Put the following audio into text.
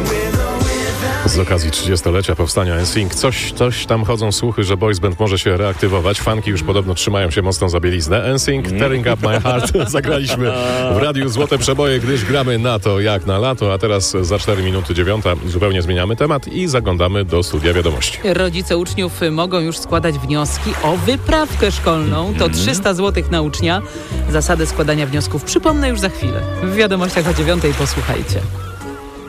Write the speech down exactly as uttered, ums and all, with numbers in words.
Z okazji trzydziestolecia powstania N Sync coś, coś tam chodzą słuchy, że boys band może się reaktywować. Fanki już podobno trzymają się mocno za bieliznę. N Sync, Tearing Up My Heart zagraliśmy w radiu Złote Przeboje, gdyż gramy na to jak na lato, a teraz za cztery minuty dziewiąta zupełnie zmieniamy temat i zaglądamy do studia wiadomości. Rodzice uczniów mogą już składać wnioski o wyprawkę szkolną. To trzysta złotych na ucznia. Zasady składania wniosków przypomnę już za chwilę. W wiadomościach o dziewiątej posłuchajcie.